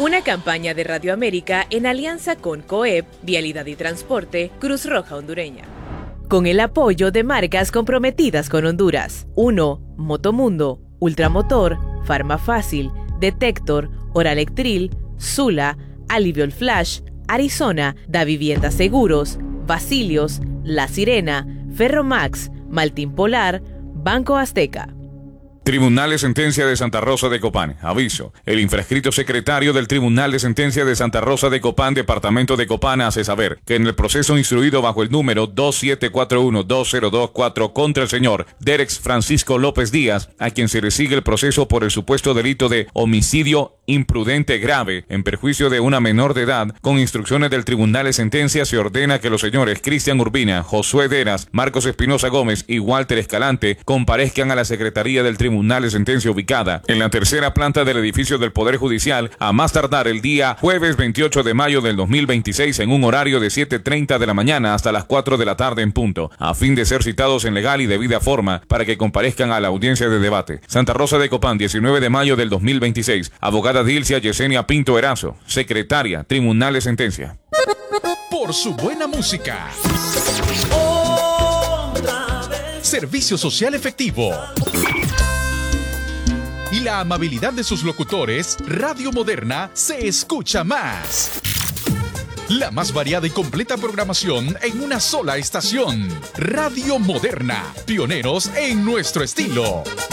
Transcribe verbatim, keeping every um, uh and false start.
Una campaña de Radio América en alianza con COEP, Vialidad y Transporte, Cruz Roja Hondureña. Con el apoyo de marcas comprometidas con Honduras. uno. Motomundo, Ultramotor, Farmafácil, Detector, Oralectril, Zula, Aliviol Flash, Arizona, Da Vivienda Seguros, Basilios, La Sirena, Ferromax, Maltín Polar, Banco Azteca. Tribunal de Sentencia de Santa Rosa de Copán. Aviso. El infrascrito secretario del Tribunal de Sentencia de Santa Rosa de Copán, Departamento de Copán, hace saber que en el proceso instruido bajo el número dos siete cuatro uno dos cero dos cuatro contra el señor Derek Francisco López Díaz, a quien se le sigue el proceso por el supuesto delito de homicidio imprudente grave en perjuicio de una menor de edad, con instrucciones del Tribunal de Sentencia se ordena que los señores Cristian Urbina, Josué Deras, Marcos Espinosa Gómez y Walter Escalante comparezcan a la Secretaría del Tribunal Tribunal de Sentencia ubicada en la tercera planta del edificio del Poder Judicial a más tardar el día jueves veintiocho de mayo del dos mil veintiséis en un horario de siete treinta de la mañana hasta las cuatro de la tarde en punto, a fin de ser citados en legal y debida forma para que comparezcan a la audiencia de debate. Santa Rosa de Copán, diecinueve de mayo del dos mil veintiséis. Abogada Dilcia Yesenia Pinto Erazo, Secretaria, Tribunal de Sentencia. Por su buena música. Servicio social efectivo. Y la amabilidad de sus locutores, Radio Moderna se escucha más. La más variada y completa programación en una sola estación. Radio Moderna, pioneros en nuestro estilo.